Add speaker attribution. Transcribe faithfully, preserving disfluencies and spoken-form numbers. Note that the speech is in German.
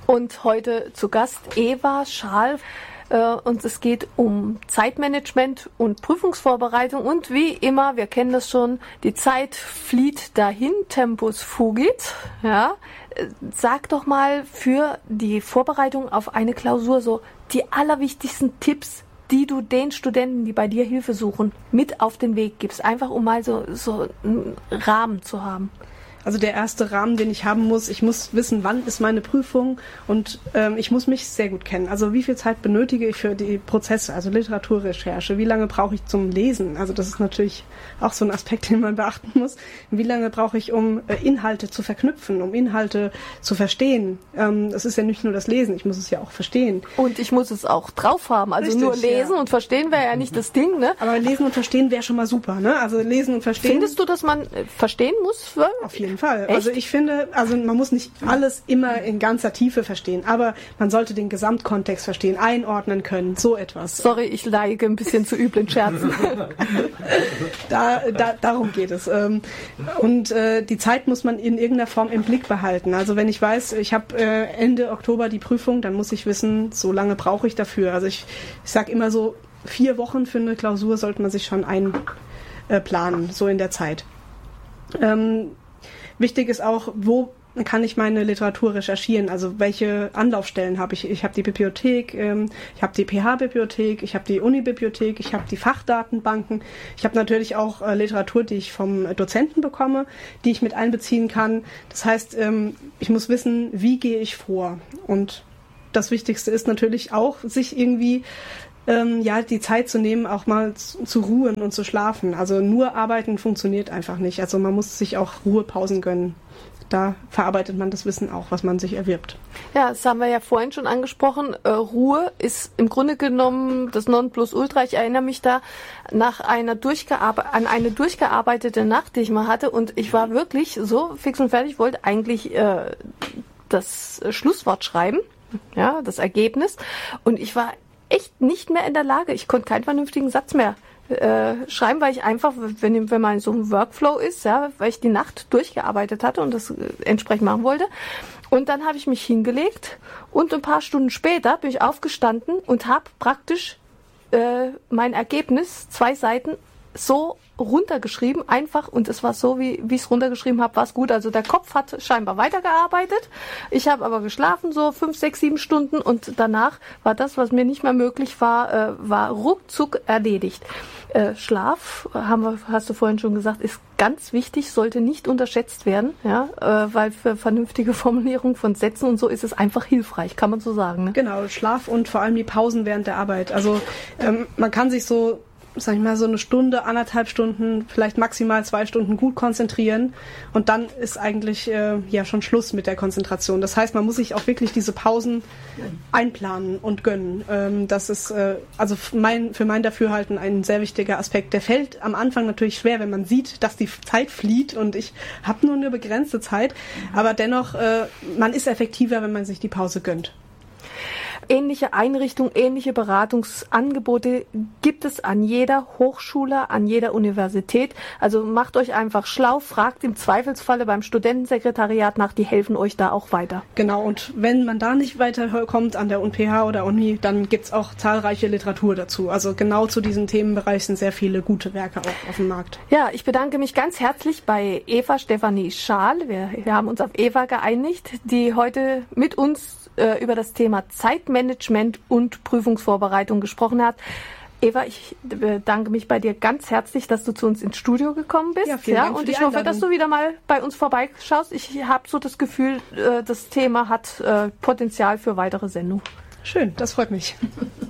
Speaker 1: Und heute zu Gast Eva Schaal. Und es geht um Zeitmanagement und Prüfungsvorbereitung. Und wie immer, wir kennen das schon, die Zeit flieht dahin, Tempus fugit. Ja. Sag doch mal für die Vorbereitung auf eine Klausur so die allerwichtigsten Tipps, die du den Studenten, die bei dir Hilfe suchen, mit auf den Weg gibst. Einfach um mal so, so einen Rahmen zu haben.
Speaker 2: Also der erste Rahmen, den ich haben muss, ich muss wissen, wann ist meine Prüfung und ähm, ich muss mich sehr gut kennen. Also wie viel Zeit benötige ich für die Prozesse, also Literaturrecherche, wie lange brauche ich zum Lesen? Also das ist natürlich auch so ein Aspekt, den man beachten muss. Wie lange brauche ich, um äh, Inhalte zu verknüpfen, um Inhalte zu verstehen? Ähm, das ist ja nicht nur das Lesen, ich muss es ja auch verstehen.
Speaker 1: Und ich muss es auch drauf haben, also Richtig, nur lesen ja. und verstehen wäre ja nicht das Ding, ne?
Speaker 2: Aber lesen und verstehen wäre schon mal super, ne? Also lesen und verstehen.
Speaker 1: Findest du, dass man äh, verstehen muss?
Speaker 2: Auf jeden Fall.
Speaker 1: Echt?
Speaker 2: Also ich finde, also man muss nicht alles immer in ganzer Tiefe verstehen, aber man sollte den Gesamtkontext verstehen, einordnen können, so etwas.
Speaker 1: Sorry, ich neige ein bisschen zu üblen Scherzen.
Speaker 2: da, da, darum geht es. Und die Zeit muss man in irgendeiner Form im Blick behalten. Also wenn ich weiß, ich habe Ende Oktober die Prüfung, dann muss ich wissen, so lange brauche ich dafür. Also ich, ich sage immer so, vier Wochen für eine Klausur sollte man sich schon einplanen, so in der Zeit. Ähm, Wichtig ist auch, wo kann ich meine Literatur recherchieren? Also welche Anlaufstellen habe ich? Ich habe die Bibliothek, ähm, ich habe die P H-Bibliothek, ich habe die Uni-Bibliothek, ich habe die Fachdatenbanken. Ich habe natürlich auch äh, Literatur, die ich vom Dozenten bekomme, die ich mit einbeziehen kann. Das heißt, ähm, ich muss wissen, wie gehe ich vor? Und das Wichtigste ist natürlich auch, sich irgendwie Ähm, ja, die Zeit zu nehmen, auch mal zu, zu ruhen und zu schlafen. Also nur arbeiten funktioniert einfach nicht. Also man muss sich auch Ruhepausen gönnen. Da verarbeitet man das Wissen auch, was man sich erwirbt.
Speaker 1: Ja, das haben wir ja vorhin schon angesprochen. Äh, Ruhe ist im Grunde genommen das Nonplusultra. Ich erinnere mich da nach einer durchgearbe- an eine durchgearbeitete Nacht, die ich mal hatte. Und ich war wirklich so fix und fertig, wollte eigentlich äh, das Schlusswort schreiben, ja, das Ergebnis. Und ich war echt nicht mehr in der Lage. Ich konnte keinen vernünftigen Satz mehr äh, schreiben, weil ich einfach, wenn, wenn man in so einem Workflow ist, ja, weil ich die Nacht durchgearbeitet hatte und das äh, entsprechend machen wollte. Und dann habe ich mich hingelegt und ein paar Stunden später bin ich aufgestanden und habe praktisch äh, mein Ergebnis, zwei Seiten, so runtergeschrieben, einfach, und es war so, wie wie ich es runtergeschrieben habe, war es gut. Also der Kopf hat scheinbar weitergearbeitet. Ich habe aber geschlafen, so fünf, sechs, sieben Stunden, und danach war das, was mir nicht mehr möglich war, äh, war ruckzuck erledigt. Äh, Schlaf, haben wir, hast du vorhin schon gesagt, ist ganz wichtig, sollte nicht unterschätzt werden, ja, äh, weil für vernünftige Formulierung von Sätzen und so ist es einfach hilfreich, kann man so sagen. Ne?
Speaker 2: Genau, Schlaf und vor allem die Pausen während der Arbeit. Also ähm, man kann sich so sag ich mal, so eine Stunde, anderthalb Stunden, vielleicht maximal zwei Stunden gut konzentrieren, und dann ist eigentlich äh, ja schon Schluss mit der Konzentration. Das heißt, man muss sich auch wirklich diese Pausen einplanen und gönnen. Ähm, das ist äh, also für mein, für mein Dafürhalten ein sehr wichtiger Aspekt. Der fällt am Anfang natürlich schwer, wenn man sieht, dass die Zeit flieht und ich habe nur eine begrenzte Zeit, aber dennoch, äh, man ist effektiver, wenn man sich die Pause gönnt.
Speaker 1: Ähnliche Einrichtungen, ähnliche Beratungsangebote gibt es an jeder Hochschule, an jeder Universität. Also macht euch einfach schlau, fragt im Zweifelsfalle beim Studentensekretariat nach, die helfen euch da auch weiter.
Speaker 2: Genau, und wenn man da nicht weiterkommt an der U N P H oder Uni, dann gibt's auch zahlreiche Literatur dazu. Also genau zu diesem Themenbereich sind sehr viele gute Werke auch auf dem Markt.
Speaker 1: Ja, ich bedanke mich ganz herzlich bei Eva Stefanie Schaal. Wir, wir haben uns auf Eva geeinigt, die heute mit uns über das Thema Zeitmanagement und Prüfungsvorbereitung gesprochen hat. Eva, ich bedanke mich bei dir ganz herzlich, dass du zu uns ins Studio gekommen bist.
Speaker 2: Ja, vielen Dank für
Speaker 1: und
Speaker 2: die
Speaker 1: ich hoffe,
Speaker 2: Einladung.
Speaker 1: dass du wieder mal bei uns vorbeischaust. Ich habe so das Gefühl, das Thema hat Potenzial für weitere Sendungen.
Speaker 2: Schön, das freut mich.